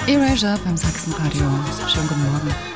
Erasure beim Sachsenradio. Schönen guten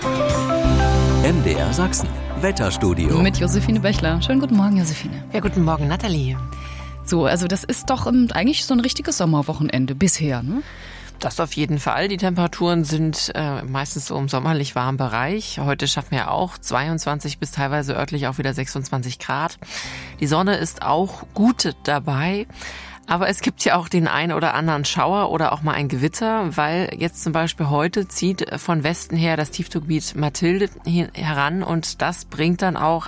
Morgen. MDR Sachsen, Wetterstudio. Mit Josephine Bechler. Schönen guten Morgen, Josephine. Ja, guten Morgen, Nathalie. So, also das ist doch eigentlich so ein richtiges Sommerwochenende bisher, ne? Das auf jeden Fall. Die Temperaturen sind meistens so im sommerlich warmen Bereich. Heute schaffen wir auch 22 bis teilweise örtlich auch wieder 26 Grad. Die Sonne ist auch gut dabei. Aber es gibt ja auch den einen oder anderen Schauer oder auch mal ein Gewitter, weil jetzt zum Beispiel heute zieht von Westen her das Tiefdruckgebiet Mathilde heran und das bringt dann auch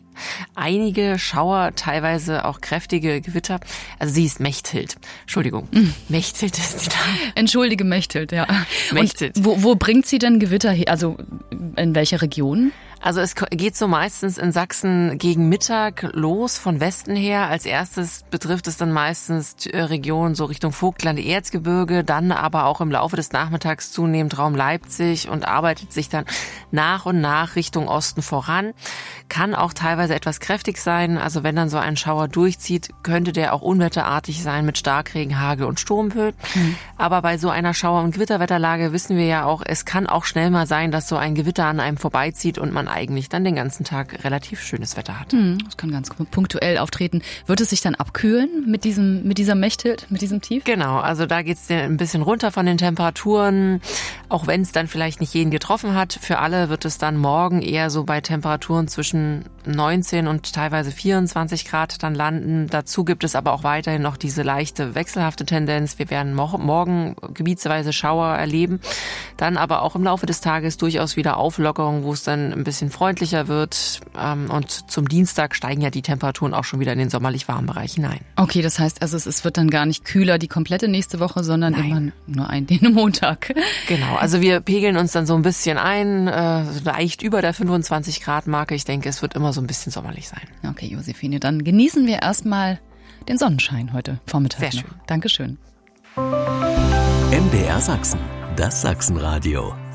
einige Schauer, teilweise auch kräftige Gewitter. Also sie ist Mechthild. Entschuldigung, Mechthild ist die Dame. Entschuldige, Mechthild, ja. Mechthild. Und wo bringt sie denn Gewitter her? Also in welcher Region? Also es geht so meistens in Sachsen gegen Mittag los von Westen her. Als erstes betrifft es dann meistens Regionen so Richtung Vogtland, Erzgebirge, dann aber auch im Laufe des Nachmittags zunehmend Raum Leipzig und arbeitet sich dann nach und nach Richtung Osten voran. Kann auch teilweise etwas kräftig sein. Also wenn dann so ein Schauer durchzieht, könnte der auch unwetterartig sein mit Starkregen, Hagel und Sturmböen. Aber bei so einer Schauer- und Gewitterwetterlage wissen wir ja auch, es kann auch schnell mal sein, dass so ein Gewitter an einem vorbeizieht und man eigentlich dann den ganzen Tag relativ schönes Wetter hat. Das kann ganz punktuell auftreten. Wird es sich dann abkühlen mit dieser Mechthild, mit diesem Tief? Genau, also da geht's ein bisschen runter von den Temperaturen, auch wenn es dann vielleicht nicht jeden getroffen hat. Für alle wird es dann morgen eher so bei Temperaturen zwischen 19 und teilweise 24 Grad dann landen. Dazu gibt es aber auch weiterhin noch diese leichte wechselhafte Tendenz. Wir werden morgen gebietsweise Schauer erleben, dann aber auch im Laufe des Tages durchaus wieder Auflockerung, wo es dann ein bisschen freundlicher wird. Und zum Dienstag steigen ja die Temperaturen auch schon wieder in den sommerlich warmen Bereich hinein. Okay, das heißt also, es wird dann gar nicht kühler die komplette nächste Woche, sondern immer nur den Montag. Genau, also wir pegeln uns dann so ein bisschen ein, leicht über der 25 Grad Marke. Ich denke, es wird immer so ein bisschen sommerlich sein. Okay, Josephine, dann genießen wir erstmal den Sonnenschein heute Vormittag. Sehr noch. schön. Dankeschön. MDR Sachsen, das Sachsenradio.